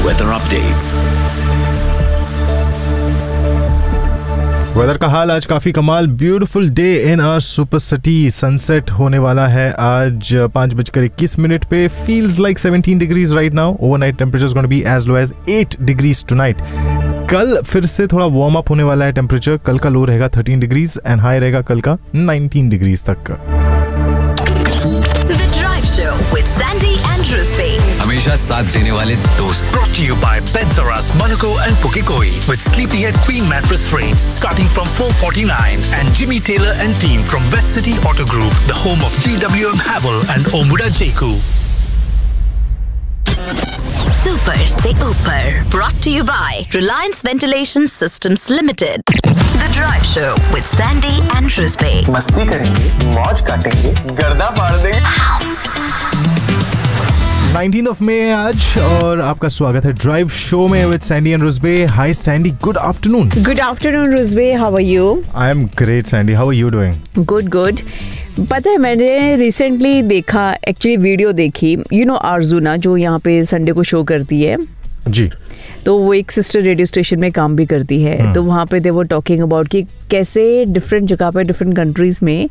weather update. Weather का हाल आज काफ़ी कमाल. Beautiful day in our super city. Sunset होने वाला है आज 5:21 पे. Feels like 17 degrees right now. Overnight temperature is going to be as low as 8 degrees tonight. कल फिर से थोड़ा वार्म अप होने वाला है टेम्परेचर. कल का लो रहेगा 13 डिग्रीज एंड हाई रहेगा कल का 19 डिग्रीज तक का. The Drive Show with Sandy and Rizvi. हमेशा साथ देने वाले दोस्त. Brought to you by Bensaras, Monaco and Pukikoi with Sleepyhead Queen Mattress Frames starting from $449 and Jimmy Taylor and team from West City Auto Group, the home of GWM Havel and Omuda Jeku. Super se Upar. Brought to you by Reliance Ventilation Systems Limited. The Drive Show with Sandy and Rizvi. मस्ती करेंगे, मौज काटेंगे, गर्दा फाड़ देंगे. 19th of May आज और आपका स्वागत है ड्राइव शो में with Sandy and Ruzbeh. Hi Sandy, good afternoon. Good afternoon, Rizvi. How are you? I am great Sandy. How are you doing? Good, good. पता है मैंने रिसेंटली देखा, एक्चुअली वीडियो देखी. आर्जुना जो यहाँ पे संडे को शो करती है जी, तो वो एक सिस्टर रेडियो स्टेशन में काम भी करती है. तो वहाँ पे दे वो टॉकिंग अबाउट कि कैसे डिफरेंट जगह पे डिफरेंट कंट्रीज में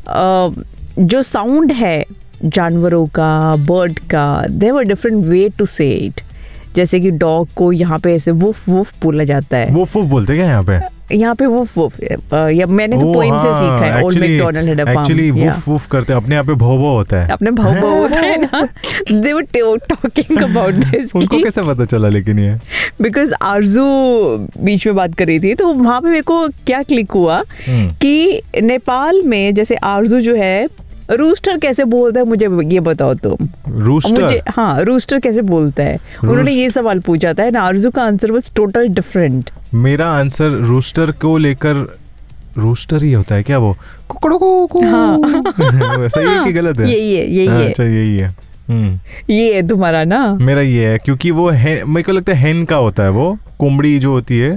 जो साउंड है जानवरों का, बर्ड का, there were different way to से इट. जैसे कि डॉग को यहाँ पे ऐसे वुफ वुफ बोला जाता है. वुफ वुफ बोलते क्या यहाँ पे? यहाँ पे वुफ वुफ या मैंने तो पोएम से सीखा है. Old McDonald had a farm. Actually woof woof करते अपने आप पे भौ भौ होता है. अपने भौ भौ होता है ना. दे वर टॉकिंग अबाउट दिस. उनको कैसे पता चला लेकिन ये? बिकॉज आरजू बीच में बात कर रही थी तो वहां पे मेरे को क्या क्लिक हुआ कि नेपाल में जैसे आरजू जो है रूस्टर कैसे बोलता है, मुझे ये बताओ तुम. रूस्टर? मुझे हाँ, रूस्टर कैसे बोलता है. उन्होंने ये सवाल पूछा था ना. आरजू का आंसर वाज टोटल डिफरेंट. मेरा आंसर रूस्टर को लेकर रूस्टर ही होता है क्या? वो कुकड़ो को. हाँ. सही है कि गलत है? यही है. अच्छा यही है. ये है तुम्हारा ना. मेरा ये है क्योंकि वो मेरे को लगता है हेन का होता है. वो कुमड़ी जो होती है,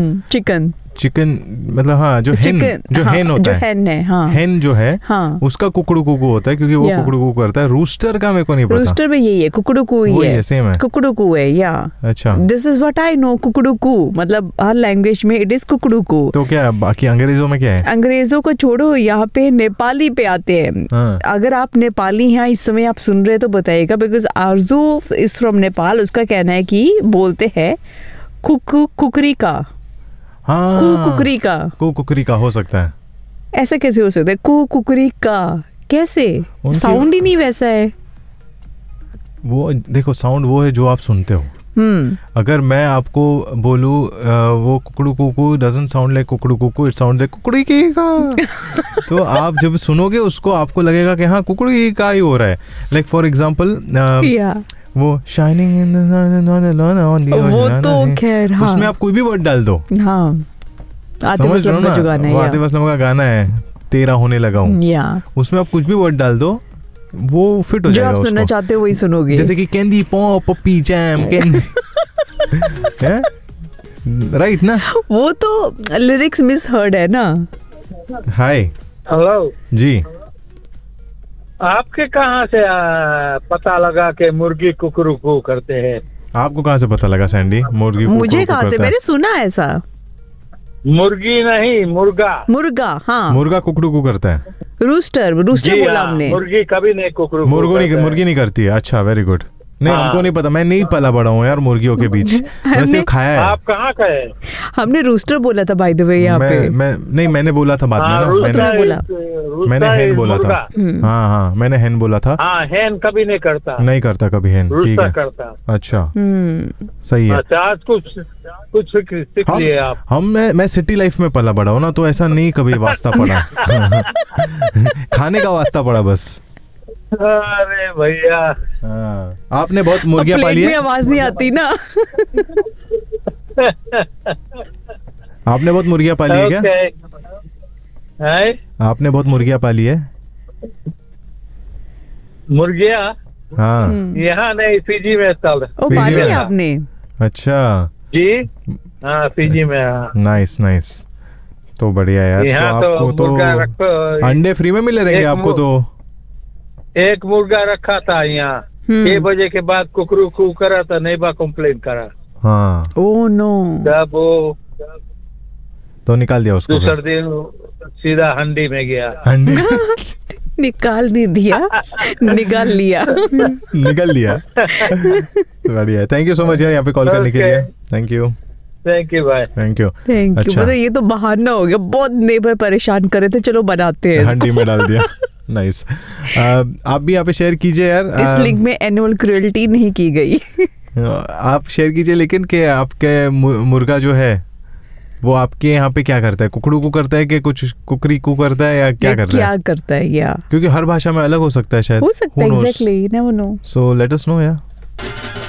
चिकन मतलब हाँ, जो हेन होता है, हेन है, हाँ. हेन जो है हाँ. उसका कुकड़ू कुकू होता है क्योंकि वो कुकड़ू कुकू करता है. रूस्टर का मेरे को नहीं पता. रूस्टर में यही है, कुकड़ू कू ही है. सेम है, कुकड़ू कू है. या अच्छा, this is what I know. कुकड़ू कू मतलब हर लैंग्वेज में इट इज कुकड़ू कू. तो क्या बाकी अंग्रेजों में क्या है? अंग्रेजों को छोड़ो, यहाँ पे नेपाली पे आते हैं. हाँ. अगर आप नेपाली हैं इस समय आप सुन रहे तो बताइएगा. Because Aarzoo is from Nepal. उसका कहना है कि बोलते हैं कुकरी का. हाँ, कुकरी का हो सकता है. ऐसा कैसे हो सकता है? कुकरी का कैसे? साउंड ही नहीं वैसा है. वो देखो, साउंड वो है जो आप सुनते हो. अगर मैं आपको बोलूं वो कुकड़ू Kuku doesn't sound like Kukru Kuku, it sound like कुकड़ी की का. तो आप जब सुनोगे उसको आपको लगेगा कि हाँ कुकड़ी का ही हो रहा है. लाइक फॉर एग्जांपल वो शाइनिंग इन द वो तो खैर हाँ. उसमें आप कोई भी वर्ड डाल दो. हाँ, समझ रहे हो ना? वो आतिफ असलम का गाना है, तेरा होने लगा हूँ. उसमें आप कुछ भी वर्ड डाल दो, वो फिट हो जाएगा. जो आप सुनना चाहते हो वही सुनोगे. जैसे कि कैंडी पॉ पप्पी जैम कैंडी. राइट ना? वो तो लिरिक्स मिस हर्ड है ना. हाय, हेलो जी. आपके कहाँ से पता लगा कि मुर्गी कुकरू करते हैं? आपको कहाँ से पता लगा सैंडी मुर्गी? मुझे कहाँ से? मैंने सुना ऐसा. मुर्गी नहीं, मुर्गा. हाँ, मुर्गा कुकड़ू करता है. रूस्टर बोला हमने. मुर्गी कभी नहीं कुकरू. मुर्गी नहीं करती है. अच्छा, वेरी गुड. नहीं, हमको नहीं पता. मैं नहीं पला बड़ा हूँ यार मुर्गियों के बीच. वैसे खाया है. आप कहाँ का है? हमने रूस्टर बोला था बाय द वे यहाँ पे. मैंने बोला था बाद में ना. मैंने हेन बोला था. हाँ, मैंने हेन बोला था. हेन कभी नहीं करता कभी हेन. ठीक है, करता. अच्छा, सही है. अच्छा, आज कुछ सीख लिए आप. मैं सिटी लाइफ में पला बड़ा हूँ ना, तो ऐसा नहीं कभी वास्ता पड़ा. खाने का वास्ता पड़ा बस. अरे भैया, आपने बहुत मुर्गियाँ पाली है. आवाज नहीं आती ना. आपने बहुत मुर्गियाँ पाली है क्या? आपने बहुत मुर्गियाँ पाली है? मुर्गियाँ? हाँ. यहाँ नहीं, फीजी में पाली है आपने? अच्छा जी, हाँ फीजी में. नाइस. तो बढ़िया यार. तो आपको तो अंडे फ्री में मिले रहेंगे आपको. तो एक मुर्गा रखा था यहाँ 6 बजे के बाद कुकरू कू करा तो नेबा कंप्लेन करा। हाँ, ओह नो। तब वो तो निकाल दिया उसको। दूसरे दिन सीधा हंडी में गया। हंडी निकाल नहीं दिया, निकाल लिया। निकल लिया। बढ़िया है, थैंक यू सो मच यार यहाँ पे कॉल करने के लिए। थैंक यू भाई। Thank you. मतलब ये तो बहाना हो गया, बहुत नेबर परेशान करे थे, चलो बनाते हैं इसको। हंडी में डाल दिया। नाइस। आप भी यहाँ पे शेयर कीजिए यार। इस लिंक में एनिमल क्रुएल्टी नहीं की गई। आप शेयर कीजिए, लेकिन कि आपके मुर्गा जो है वो आपके यहाँ पे क्या करता है, कुकड़ू को करता है कि कुछ कुकरी को करता है या क्या करता है या क्योंकि हर भाषा में अलग हो सकता है, शायद हो सकता है। Exactly, never know. So let us know यार।